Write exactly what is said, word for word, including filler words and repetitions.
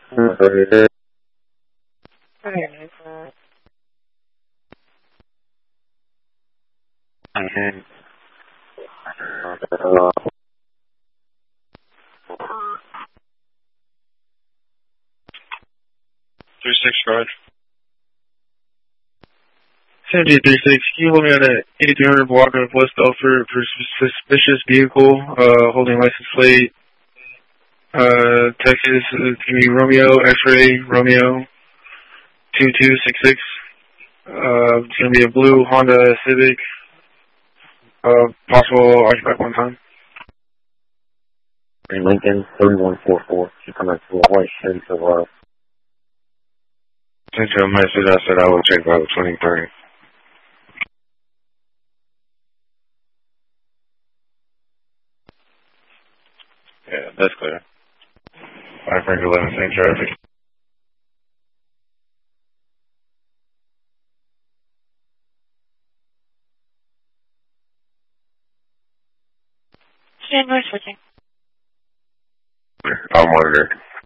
Mm-hmm. three six guard. Sandy three six, can you hold me on at eighty-three hundred block of West Elford for suspicious vehicle, uh, holding license plate, uh, Texas, it's gonna be Romeo, X-ray, Romeo, two two six six, uh, it's gonna be a blue Honda Civic, uh, possible occupied one time. Lincoln, thirty-one forty-four, she come out to a white Chevy Silverado. Sent you a message, I said I will check by the twenty-three. Yeah, that's clear. five Frank eleven, same traffic. Stand by switching. I'll monitor.